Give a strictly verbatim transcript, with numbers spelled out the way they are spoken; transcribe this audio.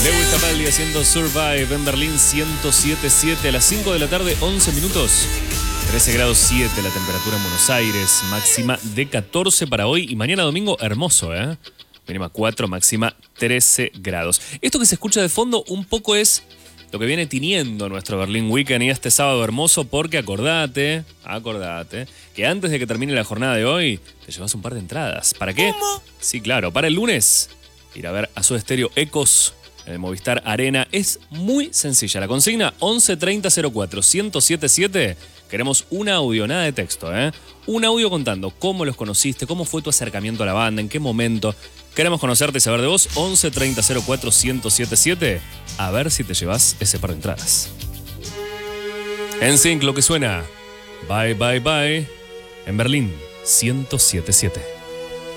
Lewis Capaldi haciendo Survive en Berlín ciento siete punto siete a las cinco de la tarde, once minutos. trece grados siete la temperatura en Buenos Aires, máxima de catorce para hoy y mañana domingo hermoso, ¿eh? Mínima cuatro, máxima trece grados. Esto que se escucha de fondo un poco es lo que viene tiñendo nuestro Berlín Weekend y este sábado hermoso, porque acordate, acordate, que antes de que termine la jornada de hoy, te llevas un par de entradas. ¿Para qué? ¿Cómo? Sí, claro, para el lunes, ir a ver a Soda Stereo Ecos en el Movistar Arena. Es muy sencilla. La consigna once treinta cero cuatro ciento setenta y siete. Queremos un audio, nada de texto, ¿eh? Un audio contando cómo los conociste, cómo fue tu acercamiento a la banda, en qué momento. Queremos conocerte y saber de vos. once treinta cero cuatro ciento setenta y siete. A ver si te llevas ese par de entradas. En Sync, lo que suena. Bye, bye, bye. En Berlín, ciento siete punto siete.